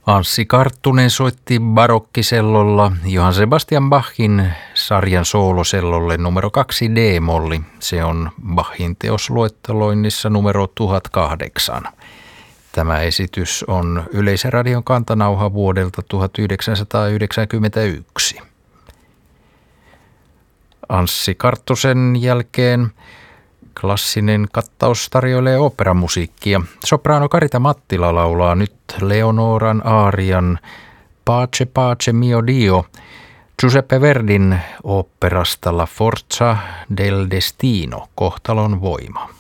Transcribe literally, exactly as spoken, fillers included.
Anssi Karttunen soitti barokkisellolla Johann Sebastian Bachin sarjan soolosellolle numero kaksi D-molli. Se on Bachin teosluetteloinnissa numero tuhat kahdeksan. Tämä esitys on Yleisradion kantanauha vuodelta tuhatyhdeksänsataayhdeksänkymmentäyksi. Anssi Karttusen jälkeen klassinen kattaus tarjoilee oopperamusiikkia. Sopraano Karita Mattila laulaa nyt Leonoran aarian Pace Pace Mio Dio Giuseppe Verdin oopperasta La Forza del Destino, kohtalon voima.